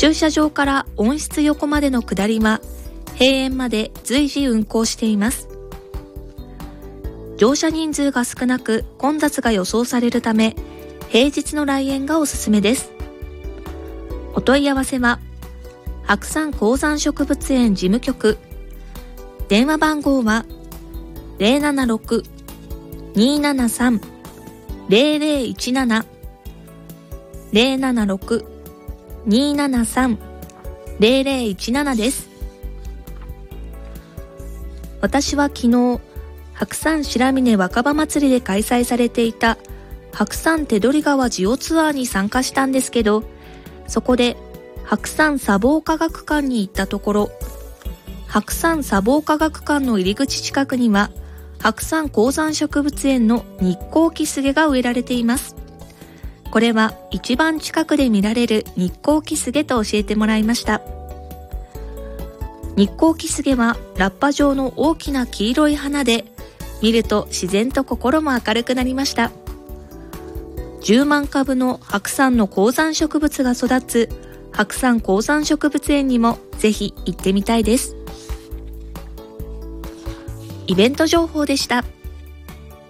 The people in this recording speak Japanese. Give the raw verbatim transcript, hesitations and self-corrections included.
駐車場から温室横までの下りは閉園まで随時運行しています。乗車人数が少なく混雑が予想されるため、平日の来園がおすすめです。お問い合わせは白山高山植物園事務局、電話番号は ゼロななろく にーななさん ゼロゼロいちなな ゼロななろく にーななさん ゼロゼロいちなな です。私は昨日、白山白峰若葉祭りで開催されていた白山手取川ジオツアーに参加したんですけど、そこで白山砂防科学館に行ったところ、白山砂防科学館の入り口近くには白山高山植物園の日光キスゲが植えられています。これは一番近くで見られる日光キスゲと教えてもらいました。日光キスゲはラッパ状の大きな黄色い花で、見ると自然と心も明るくなりました。じゅうまんかぶの白山の高山植物が育つ白山高山植物園にもぜひ行ってみたいです。イベント情報でした。